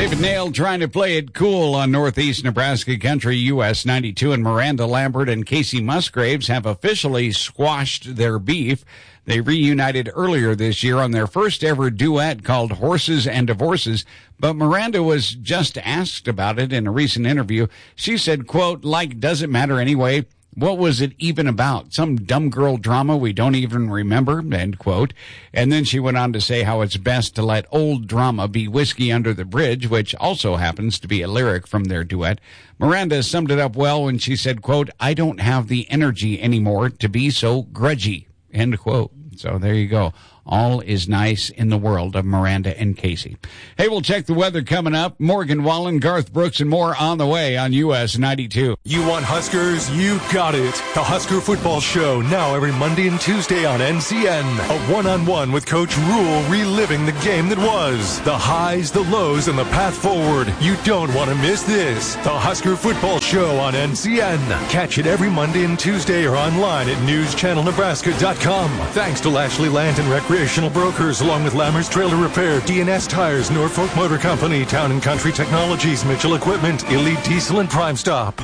David Nail trying to play it cool on Northeast Nebraska Country. US 92 and Miranda Lambert and Casey Musgraves have officially squashed their beef. They reunited earlier this year on their first ever duet called Horses and Divorces, but Miranda was just asked about it in a recent interview. She said, quote, like, does it matter anyway? What was it even about? Some dumb girl drama we don't even remember, end quote. And then she went on to say how it's best to let old drama be whiskey under the bridge, which also happens to be a lyric from their duet. Miranda summed it up well when she said, quote, I don't have the energy anymore to be so grudgy, end quote. So there you go. All is nice in the world of Miranda and Casey. Hey, we'll check the weather coming up. Morgan Wallen, Garth Brooks, and more on the way on US 92. You want Huskers? You got it. The Husker Football Show, now every Monday and Tuesday on NCN. A one-on-one with Coach Rule, reliving the game that was. The highs, the lows, and the path forward. You don't want to miss this. The Husker Football Show on NCN. Catch it every Monday and Tuesday or online at newschannelnebraska.com. Thanks to Lashley Land and Recreational Brokers, along with Lammers Trailer Repair, DNS Tires, Norfolk Motor Company, Town & Country Technologies, Mitchell Equipment, Elite Diesel, and Prime Stop.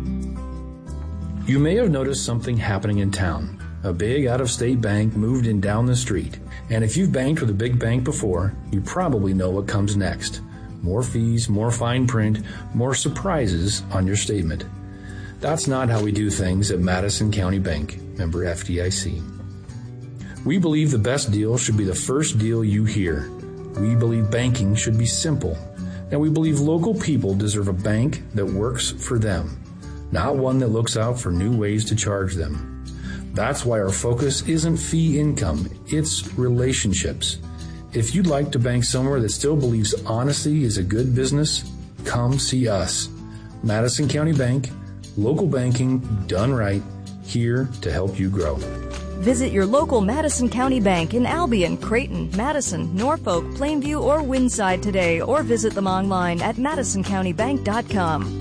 You may have noticed something happening in town. A big out-of-state bank moved in down the street. And if you've banked with a big bank before, you probably know what comes next. More fees, more fine print, more surprises on your statement. That's not how we do things at Madison County Bank, member FDIC. We believe the best deal should be the first deal you hear. We believe banking should be simple. And we believe local people deserve a bank that works for them, not one that looks out for new ways to charge them. That's why our focus isn't fee income, it's relationships. If you'd like to bank somewhere that still believes honesty is a good business, come see us. Madison County Bank, local banking done right, here to help you grow. Visit your local Madison County Bank in Albion, Creighton, Madison, Norfolk, Plainview, or Windside today, or visit them online at madisoncountybank.com.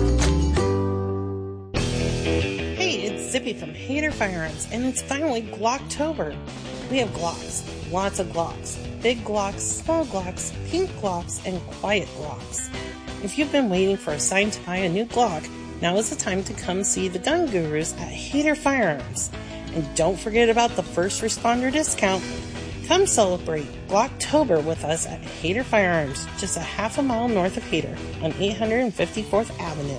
Hey, it's Zippy from Hader Firearms, and it's finally Glocktober. We have Glocks, lots of Glocks, big Glocks, small Glocks, pink Glocks, and quiet Glocks. If you've been waiting for a sign to buy a new Glock, now is the time to come see the gun gurus at Hader Firearms. And don't forget about the first responder discount. Come celebrate Glocktober with us at Hader Firearms, just a half a mile north of Hader on 854th Avenue.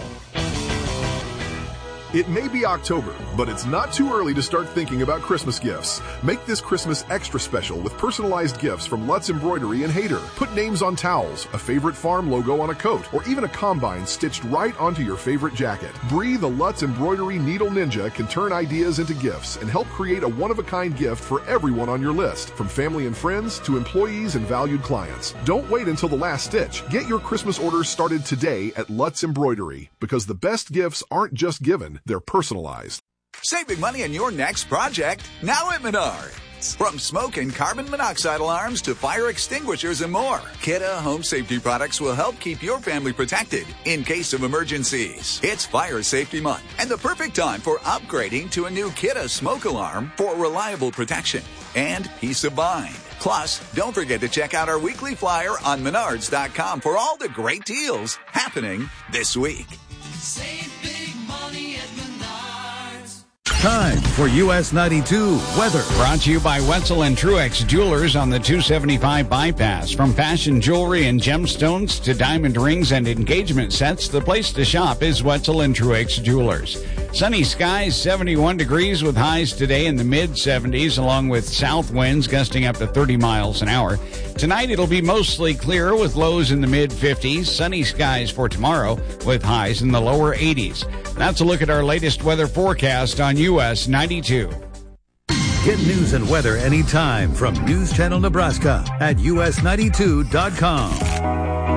It may be October, but it's not too early to start thinking about Christmas gifts. Make this Christmas extra special with personalized gifts from Lutz Embroidery and Hader. Put names on towels, a favorite farm logo on a coat, or even a combine stitched right onto your favorite jacket. Bree, the Lutz Embroidery Needle Ninja, can turn ideas into gifts and help create a one-of-a-kind gift for everyone on your list, from family and friends to employees and valued clients. Don't wait until the last stitch. Get your Christmas orders started today at Lutz Embroidery, because the best gifts aren't just given, they're personalized. Save big money on your next project, now at Menards. From smoke and carbon monoxide alarms to fire extinguishers and more, Kidde Home Safety products will help keep your family protected in case of emergencies. It's Fire Safety Month and the perfect time for upgrading to a new Kidde smoke alarm for reliable protection and peace of mind. Plus, don't forget to check out our weekly flyer on Menards.com for all the great deals happening this week. Save big money at Menards. Time for US 92 weather. Brought to you by Wetzel and Truex Jewelers on the 275 bypass. From fashion jewelry and gemstones to diamond rings and engagement sets, the place to shop is Wetzel and Truex Jewelers. Sunny skies, 71 degrees with highs today in the mid-70s, along with south winds gusting up to 30 miles an hour. Tonight it'll be mostly clear with lows in the mid-50s. Sunny skies for tomorrow with highs in the lower 80s. That's a look at our latest weather forecast on US 92. Get news and weather anytime from News Channel Nebraska at us92.com.